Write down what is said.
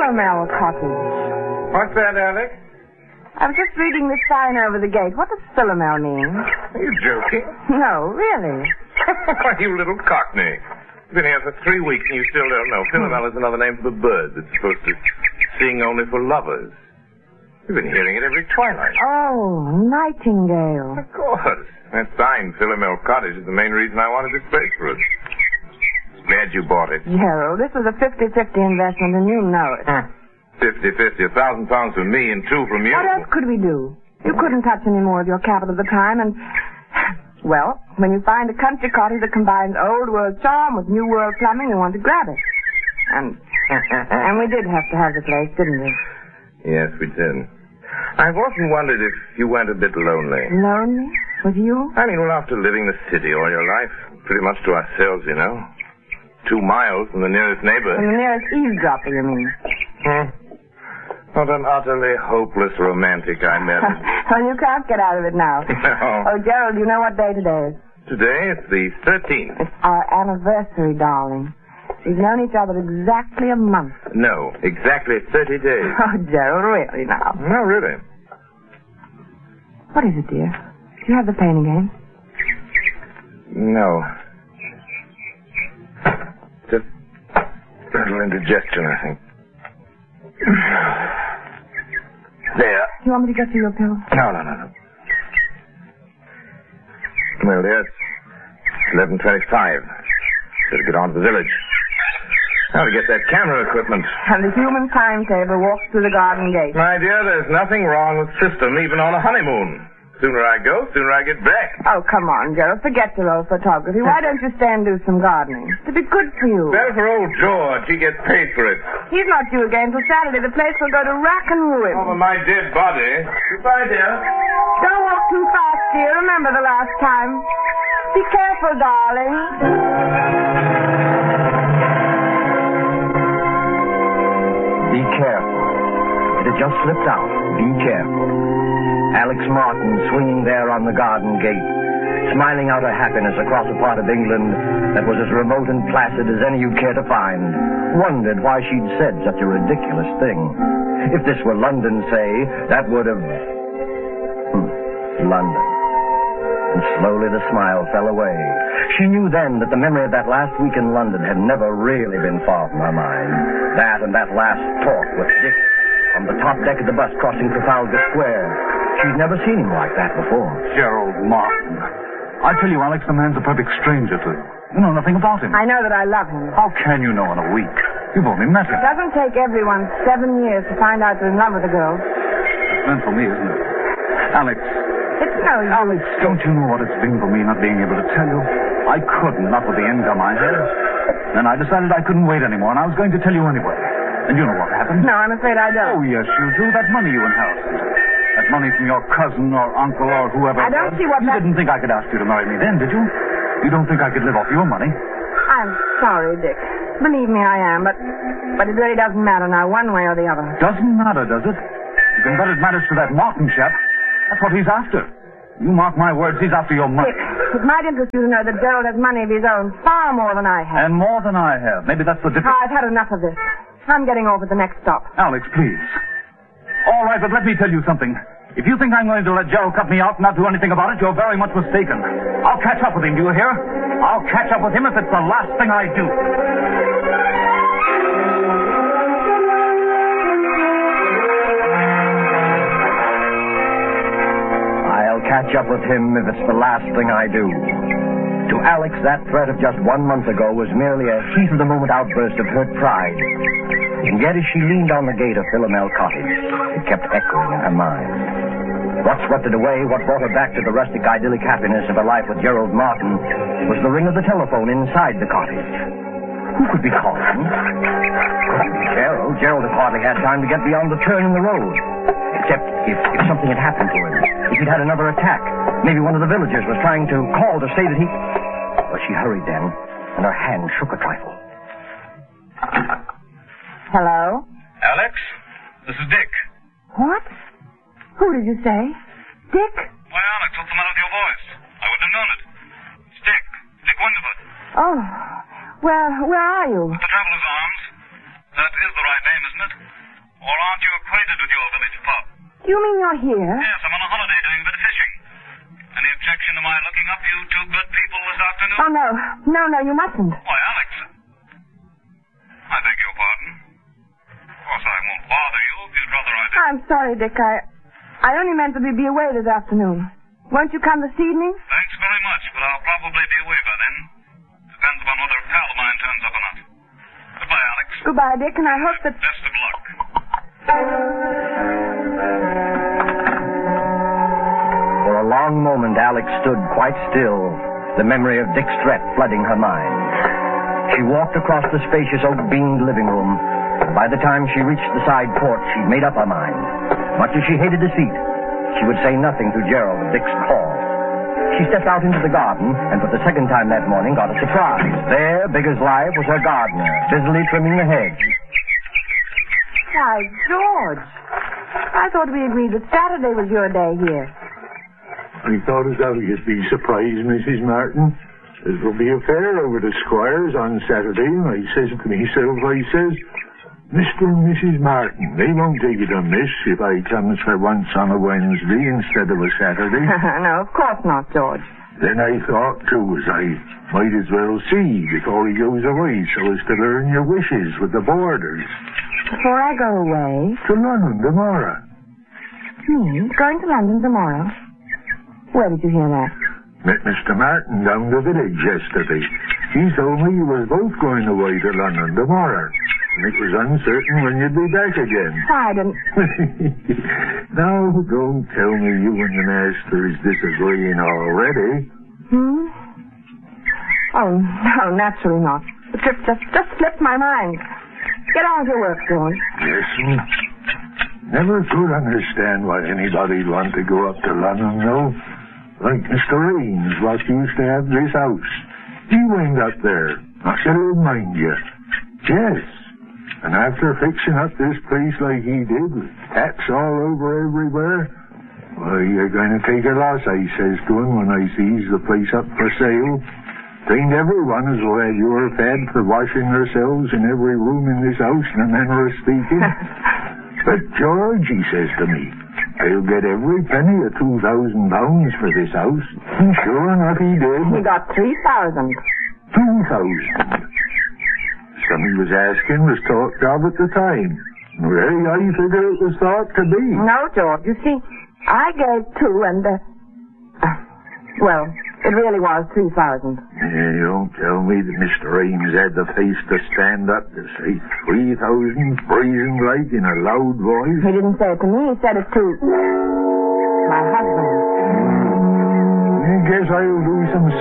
Philomel Cottage. What's that, Alex? I was just reading the sign over the gate. What does Philomel mean? Are you joking? No, really. Why, you little cockney. You've been here for 3 weeks and you still don't know. Philomel is another name for the bird that's supposed to sing only for lovers. You've been hearing it every twilight. Oh, nightingale. Of course. That sign, Philomel Cottage, is the main reason I wanted this place for us. Glad you bought it. Gerald, this was a 50-50 investment and you know it. 50-50, £1,000 from me and $2 from you. What else could we do? You couldn't touch any more of your capital at the time and... Well, when you find a country cottage that combines old world charm with new world plumbing, you want to grab it. And we did have to have the place, didn't we? Yes, we did. I've often wondered if you weren't a bit lonely. Lonely? With you? I mean, well, after living the city all your life, pretty much to ourselves, you know. 2 miles from the nearest neighbor. From the nearest eavesdropper, you mean? What an utterly hopeless romantic I met. Well, you can't get out of it now. No. Oh, Gerald, you know what day today is? Today, it's the 13th. It's our anniversary, darling. We've known each other exactly a month. No, exactly 30 days. Oh, Gerald, really now? No, really. What is it, dear? Do you have the pain again? No. Just a little indigestion, I think. There. Do you want me to get you your pill? No. Well, dear, it's 11:25. Better get on to the village. Now to get that camera equipment. And the human timetable walks through the garden gate. My dear, there's nothing wrong with system, even on a honeymoon. Sooner I go, sooner I get back. Oh, come on, Gerald. Forget your old photography. Why don't you stay and do some gardening? It'd be good for you. Better for old George. He gets paid for it. He's not due again till Saturday. The place will go to rack and ruin. Over my dead body. Goodbye, dear. Don't walk too fast, dear. Remember the last time. Be careful, darling. Be careful. It had just slipped out. Be careful. Alex Martin swinging there on the garden gate, smiling out her happiness across a part of England that was as remote and placid as any you'd care to find, wondered why she'd said such a ridiculous thing. If this were London, say, that would have... London. And slowly the smile fell away. She knew then that the memory of that last week in London had never really been far from her mind. That and that last talk with Dick on the top deck of the bus crossing Trafalgar Square. She'd never seen him like that before. Gerald Martin. I tell you, Alex, the man's a perfect stranger to you. You know nothing about him. I know that I love him. How can you know in a week? You've only met him. It doesn't take everyone 7 years to find out they're in love with a girl. It's meant for me, isn't it? Alex. It's no use. Alex, don't you know what it's been for me not being able to tell you? I couldn't, not with the income I had. Then I decided I couldn't wait anymore, and I was going to tell you anyway. And you know what happened? No, I'm afraid I don't. Oh, yes, you do. That money you inherited. That money from your cousin or uncle or whoever. I don't see what You didn't think I could ask you to marry me then, did you? You don't think I could live off your money? I'm sorry, Dick. Believe me, I am, but it really doesn't matter now, one way or the other. Doesn't matter, does it? You can bet it matters to that Martin chap. That's what he's after. You mark my words, he's after your money. Dick, it might interest you to know that Gerald has money of his own, far more than I have. And more than I have. Maybe that's the difference. I've had enough of this. I'm getting off at the next stop. Alex, please. All right, but let me tell you something. If you think I'm going to let Gerald cut me out and not do anything about it, you're very much mistaken. I'll catch up with him, do you hear? I'll catch up with him if it's the last thing I do. I'll catch up with him if it's the last thing I do. To Alex, that threat of just 1 month ago was merely a heat-of-the-moment outburst of hurt pride. And yet as she leaned on the gate of Philomel Cottage, it kept echoing in her mind. What swept it away, what brought her back to the rustic, idyllic happiness of her life with Gerald Martin, was the ring of the telephone inside the cottage. Who could be calling? Couldn't be Gerald. Gerald had hardly had time to get beyond the turn in the road. Except if something had happened to him. If he'd had another attack. Maybe one of the villagers was trying to call to say that he... Well, she hurried then, and her hand shook a trifle. Hello? Alex, this is Dick. What? Who did you say? Dick? Why, Alex, what's the matter with your voice? I wouldn't have known it. It's Dick. Dick Winterford. Oh, well, where are you? At the Traveler's Arms. That is the right name, isn't it? You mean you're here? Yes, I'm on a holiday doing a bit of fishing. Any objection to my looking up you two good people this afternoon? Oh, no. No, you mustn't. Why, Alex. I beg your pardon. Of course, I won't bother you if you'd rather I did. I'm sorry, Dick. I only meant to be away this afternoon. Won't you come this evening? Thanks very much, but I'll probably be away by then. Depends upon whether a pal of mine turns up or not. Goodbye, Alex. Goodbye, Dick, and I hope that... Best of luck. For a long moment, Alex stood quite still, the memory of Dick's threat flooding her mind. She walked across the spacious oak-beamed living room, and by the time she reached the side porch, she'd made up her mind. Much as she hated deceit, she would say nothing to Gerald of Dick's call. She stepped out into the garden, and for the second time that morning got a surprise. There, big as life, was her gardener, busily trimming the hedge. Why, George. I thought we agreed that Saturday was your day here. I thought as how you'd be surprised, Mrs. Martin. There will be a fair over the Squires on Saturday, and I says to myself, Mr. and Mrs. Martin, they won't take it amiss if I comes for once on a Wednesday instead of a Saturday. No, of course not, George. Then I thought, too, as I might as well see before he goes away so as to learn your wishes with the boarders. Before I go away? To London tomorrow. Going to London tomorrow? Where did you hear that? Met Mr. Martin down the village yesterday. He told me you were both going away to London tomorrow. And it was uncertain when you'd be back again. I didn't... Now, don't tell me you and the master is disagreeing already. Oh, no, naturally not. The trip just slipped my mind. Get on with your work, George. Yes, never could understand why anybody'd want to go up to London, though. Like Mr. Raines, what used to have this house. He went up there. I said, mind you. Yes. And after fixing up this place like he did, with cats all over everywhere, why, you're going to take a loss, I says to him when I sees the place up for sale. Ain't everyone as well as you're fed for washing themselves in every room in this house in a manner of speaking. But George, he says to me, I'll get every penny of £2,000 for this house. And sure enough he did. He got 3,000. 2,000. Some he was asking was talked of at the time. Well, I figure it was thought to be. No, George. You see, I gave 2 and, well, it really was 3,000. Yeah, you don't tell me that Mr. Ames had the face to stand up to say 3,000 brazen like in a loud voice. He didn't say it to me. He said it to my husband. I guess I'll do some